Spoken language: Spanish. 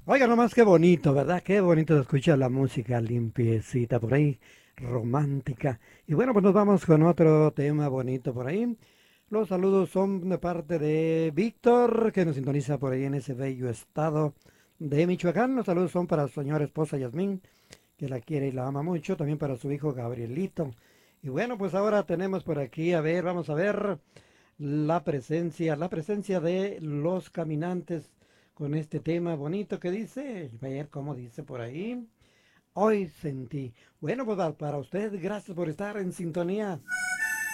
Oiga, nomás qué bonito, ¿verdad? Qué bonito se escucha la música limpiecita por ahí, romántica. Y bueno, pues nos vamos con otro tema bonito por ahí. Los saludos son de parte de Víctor, que nos sintoniza por ahí en ese bello estado de Michoacán. Los saludos son para su señora esposa Yasmín, que la quiere y la ama mucho. También para su hijo Gabrielito. Y bueno, pues ahora tenemos por aquí, a ver, vamos a ver la presencia de los caminantes con este tema bonito que dice, a ver cómo dice por ahí. Hoy sentí. Bueno, pues para usted, gracias por estar en sintonía.